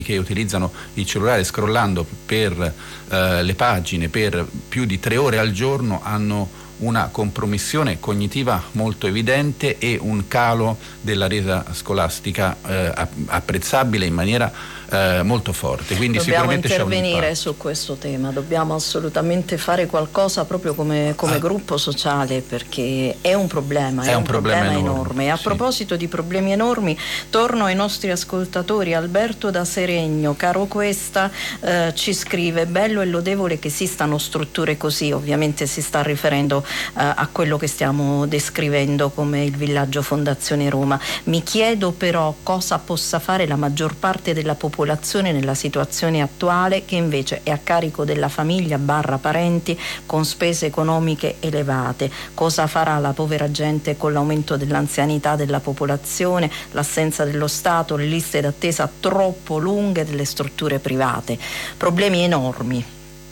che utilizzano il cellulare scrollando per le pagine per più di 3 ore al giorno hanno una compromissione cognitiva molto evidente e un calo della resa scolastica apprezzabile in maniera molto forte. Quindi dobbiamo sicuramente intervenire su questo tema, dobbiamo assolutamente fare qualcosa proprio come gruppo sociale, perché è un problema, è un problema enorme. A proposito di problemi enormi, torno ai nostri ascoltatori. Alberto da Seregno, caro Questa, ci scrive: bello e lodevole che esistano strutture così, ovviamente si sta riferendo a quello che stiamo descrivendo come il villaggio Fondazione Roma. Mi chiedo però cosa possa fare la maggior parte della popolazione nella situazione attuale, che invece è a carico della famiglia / parenti con spese economiche elevate. Cosa farà la povera gente con l'aumento dell'anzianità della popolazione, l'assenza dello Stato, le liste d'attesa troppo lunghe delle strutture private? Problemi enormi.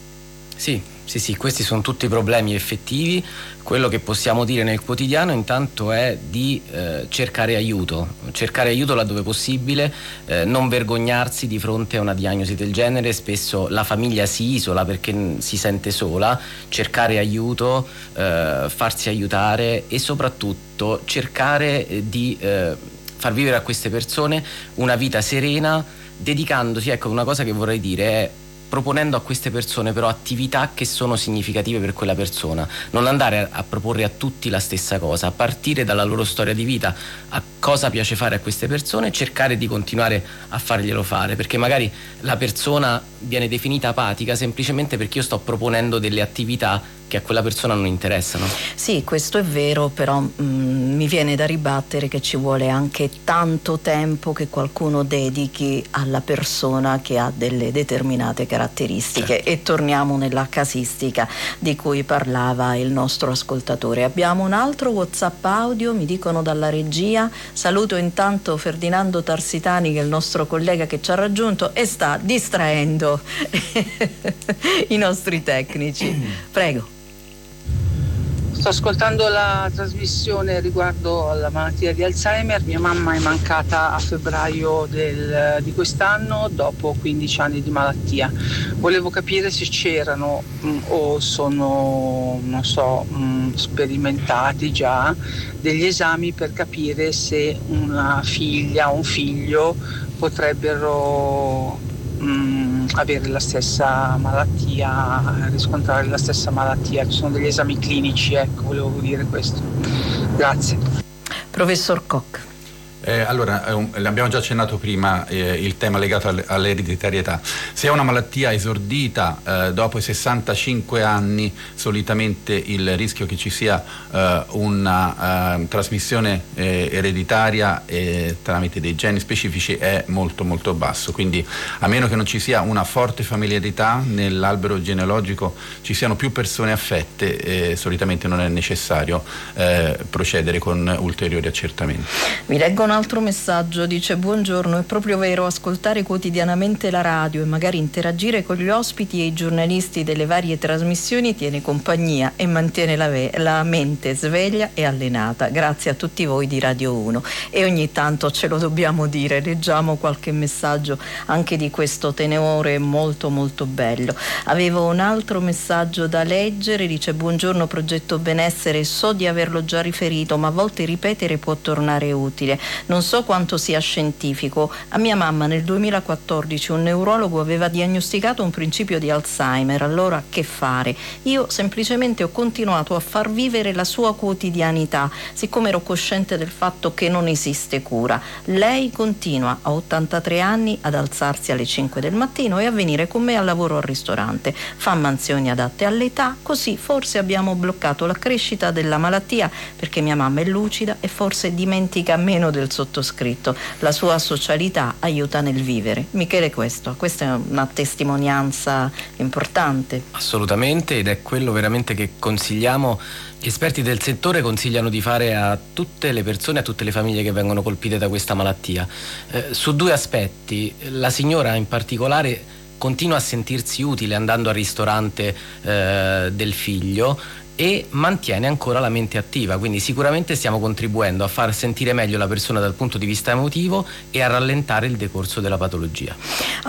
Sì, questi sono tutti problemi effettivi. Quello che possiamo dire nel quotidiano intanto è di cercare aiuto laddove possibile, non vergognarsi di fronte a una diagnosi del genere. Spesso la famiglia si isola perché si sente sola, cercare aiuto, farsi aiutare e soprattutto cercare di far vivere a queste persone una vita serena, dedicandosi, ecco, una cosa che vorrei dire è proponendo a queste persone però attività che sono significative per quella persona, non andare a proporre a tutti la stessa cosa, a partire dalla loro storia di vita, a cosa piace fare a queste persone e cercare di continuare a farglielo fare, perché magari la persona viene definita apatica semplicemente perché io sto proponendo delle attività che a quella persona non interessano. Sì, questo è vero, però mi viene da ribattere che ci vuole anche tanto tempo che qualcuno dedichi alla persona che ha delle determinate caratteristiche. Certo. E torniamo nella casistica di cui parlava il nostro ascoltatore. Abbiamo un altro WhatsApp audio, mi dicono dalla regia. Saluto intanto Ferdinando Tarsitani, che è il nostro collega che ci ha raggiunto e sta distraendo i nostri tecnici. Prego. Sto ascoltando la trasmissione riguardo alla malattia di Alzheimer. Mia mamma è mancata a febbraio di quest'anno dopo 15 anni di malattia. Volevo capire se c'erano o sono, non so, sperimentati già degli esami per capire se una figlia o un figlio potrebbero avere la stessa malattia, riscontrare la stessa malattia. Ci sono degli esami clinici, ecco, volevo dire questo. Grazie. Professor Koch. Allora, abbiamo già accennato prima il tema legato all'ereditarietà. Se è una malattia esordita dopo i 65 anni, solitamente il rischio che ci sia una trasmissione ereditaria tramite dei geni specifici è molto molto basso, quindi a meno che non ci sia una forte familiarità nell'albero genealogico, ci siano più persone affette, solitamente non è necessario procedere con ulteriori accertamenti. Vi leggo un altro messaggio, dice: buongiorno, è proprio vero, ascoltare quotidianamente la radio e magari interagire con gli ospiti e i giornalisti delle varie trasmissioni tiene compagnia e mantiene la mente sveglia e allenata. Grazie a tutti voi di Radio 1. E ogni tanto ce lo dobbiamo dire, leggiamo qualche messaggio anche di questo tenore molto molto bello. Avevo un altro messaggio da leggere, dice: buongiorno Progetto Benessere, so di averlo già riferito, ma a volte ripetere può tornare utile. Non so quanto sia scientifico. A mia mamma nel 2014 un neurologo aveva diagnosticato un principio di Alzheimer. Allora che fare? Io semplicemente ho continuato a far vivere la sua quotidianità, siccome ero cosciente del fatto che non esiste cura. Lei continua a 83 anni ad alzarsi alle 5 del mattino e a venire con me al lavoro al ristorante. Fa mansioni adatte all'età, così forse abbiamo bloccato la crescita della malattia, perché mia mamma è lucida e forse dimentica meno del sottoscritto. La sua socialità aiuta nel vivere. Michele, questa è una testimonianza importante. Assolutamente, ed è quello veramente che consigliamo. Gli esperti del settore consigliano di fare a tutte le persone, a tutte le famiglie che vengono colpite da questa malattia. Su due aspetti: la signora in particolare continua a sentirsi utile andando al ristorante del figlio, e mantiene ancora la mente attiva, quindi sicuramente stiamo contribuendo a far sentire meglio la persona dal punto di vista emotivo e a rallentare il decorso della patologia.